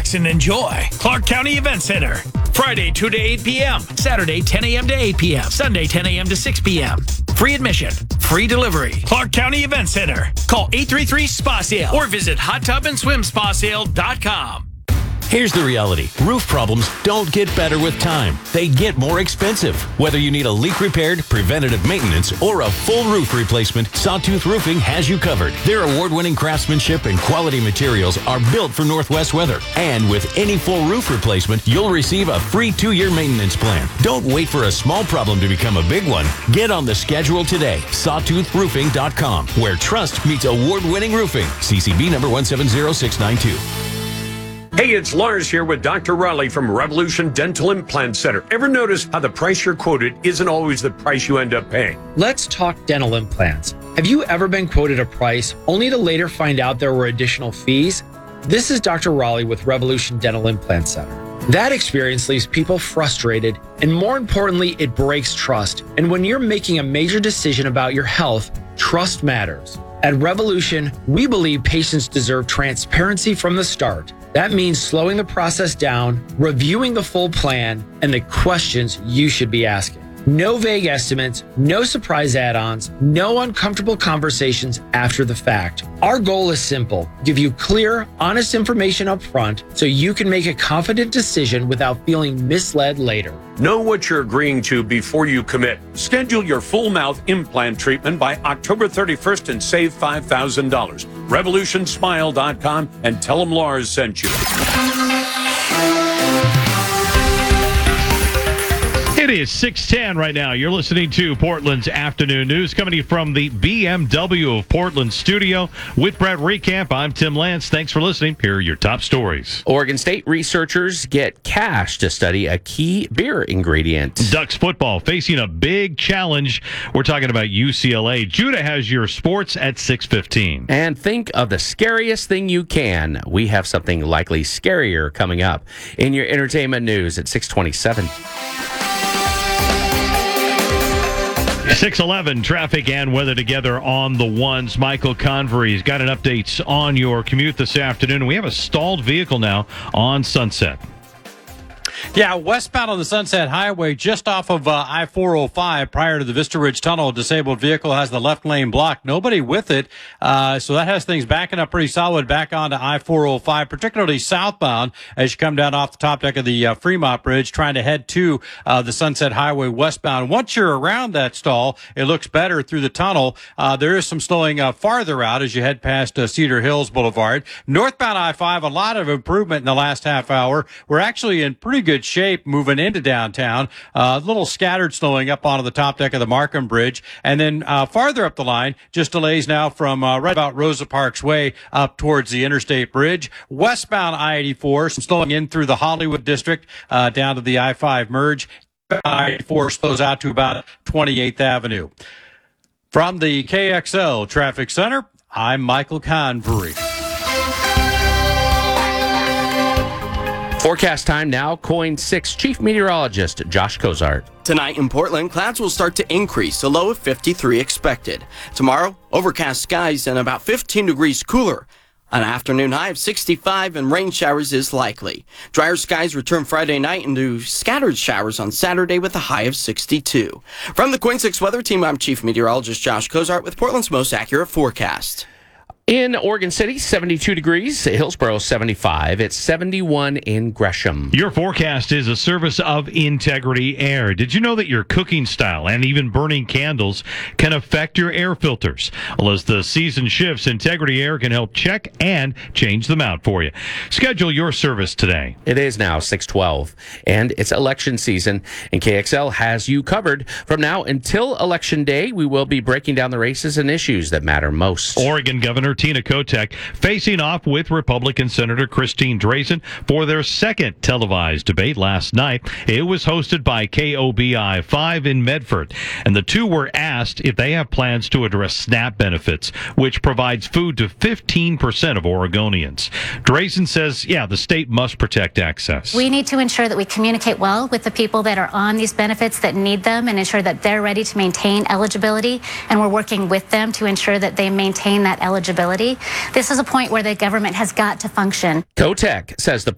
relax and enjoy. Clark County Event Center. Friday 2 to 8 p.m. Saturday 10 a.m. to 8 p.m. Sunday 10 a.m. to 6 p.m. Free admission. Free delivery. Clark County Event Center. Call 833-SPA-SALE or visit hottubandSwimSpaSale.com. Here's the reality. Roof problems don't get better with time. They get more expensive. Whether you need a leak repaired, preventative maintenance, or a full roof replacement, Sawtooth Roofing has you covered. Their award-winning craftsmanship and quality materials are built for Northwest weather. And with any full roof replacement, you'll receive a free 2-year maintenance plan. Don't wait for a small problem to become a big one. Get on the schedule today. SawtoothRoofing.com, where trust meets award-winning roofing. CCB number 170692. Hey, it's Lars here with Dr. Raleigh from Revolution Dental Implant Center. Ever notice how the price you're quoted isn't always the price you end up paying? Let's talk dental implants. Have you ever been quoted a price only to later find out there were additional fees? This is Dr. Raleigh with Revolution Dental Implant Center. That experience leaves people frustrated, and more importantly, it breaks trust. And when you're making a major decision about your health, trust matters. At Revolution, we believe patients deserve transparency from the start. That means slowing the process down, reviewing the full plan, and the questions you should be asking. No vague estimates, no surprise add-ons, no uncomfortable conversations after the fact. Our goal is simple: give you clear, honest information up front so you can make a confident decision without feeling misled later. Know what you're agreeing to before you commit. Schedule your full mouth implant treatment by October 31st and save $5,000. RevolutionSmile.com and tell them Lars sent you. It is 6:10 right now. You're listening to Portland's Afternoon News, coming to you from the BMW of Portland studio with Brett Recamp. I'm Tim Lance. Thanks for listening. Here are your top stories. Oregon State researchers get cash to study a key beer ingredient. Ducks football facing a big challenge. We're talking about UCLA. Judah has your sports at 6:15. And think of the scariest thing you can. We have something likely scarier coming up in your entertainment news at 6:27. 6:11, traffic and weather together on the ones. Michael Convery's got an update on your commute this afternoon. We have a stalled vehicle now on Sunset. Yeah, westbound on the Sunset Highway, just off of I-405 prior to the Vista Ridge Tunnel. A disabled vehicle has the left lane blocked. Nobody with it. So that has things backing up pretty solid back onto I-405, particularly southbound as you come down off the top deck of the Fremont Bridge, trying to head to the Sunset Highway westbound. Once you're around that stall, it looks better through the tunnel. There is some slowing farther out as you head past Cedar Hills Boulevard. Northbound I-5, a lot of improvement in the last half hour. We're actually in pretty good shape moving into downtown. A little scattered slowing up onto the top deck of the Markham Bridge. And then farther up the line, just delays now from right about Rosa Parks Way up towards the Interstate Bridge. Westbound I-84, slowing in through the Hollywood District down to the I-5 merge. I-84 slows out to about 28th Avenue. From the KXL Traffic Center, I'm Michael Convery. Forecast time now, KOIN 6 Chief Meteorologist Josh Cozart. Tonight in Portland, clouds will start to increase, a low of 53 expected. Tomorrow, overcast skies and about 15 degrees cooler. An afternoon high of 65 and rain showers is likely. Drier skies return Friday night into scattered showers on Saturday with a high of 62. From the KOIN 6 Weather Team, I'm Chief Meteorologist Josh Cozart with Portland's most accurate forecast. In Oregon City, 72 degrees. Hillsborough, 75. It's 71 in Gresham. Your forecast is a service of Integrity Air. Did you know that your cooking style and even burning candles can affect your air filters? Well, as the season shifts, Integrity Air can help check and change them out for you. Schedule your service today. It is now 6:12, and it's election season, and KXL has you covered. From now until Election Day, we will be breaking down the races and issues that matter most. Oregon Governor Tina Kotek facing off with Republican Senator Christine Drazan for their second televised debate last night. It was hosted by KOBI 5 in Medford, and the two were asked if they have plans to address SNAP benefits, which provides food to 15% of Oregonians. Drazan says, the state must protect access. We need to ensure that we communicate well with the people that are on these benefits that need them and ensure that they're ready to maintain eligibility, and we're working with them to ensure that they maintain that eligibility. This is a point where the government has got to function. Kotek says the